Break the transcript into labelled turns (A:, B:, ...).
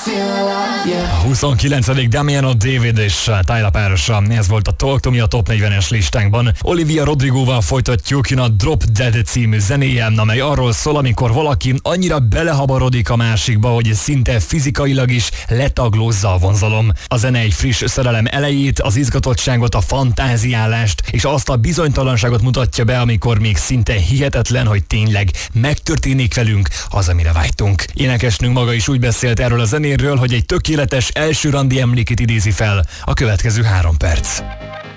A: A 29. Damiano David és Tyler párosa, ez volt a Talk to Me a Top 40-es listánkban. Olivia Rodrigóval folytatjuk, jön a Drop Dead című zenéje, amely arról szól, amikor valaki annyira belehabarodik a másikba, hogy szinte fizikailag is letaglózza a vonzalom. A zene egy friss szerelem elejét, az izgatottságot, a fantáziálást és azt a bizonytalanságot mutatja be, amikor még szinte hihetetlen, hogy tényleg megtörténik velünk az, amire vágytunk. Énekesnünk maga is úgy beszélt erről a zenéről, hogy egy tökéletes első randi emlékét idézi fel. A következő 3 perc.